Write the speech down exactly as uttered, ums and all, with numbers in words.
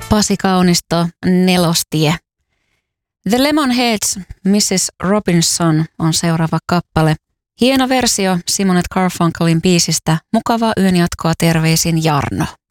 Pasi Kaunisto, Nelostie. The Lemonheads, missus Robinson on seuraava kappale. Hieno versio Simon and Garfunkelin biisistä. Mukavaa yön jatkoa, terveisin Jarno.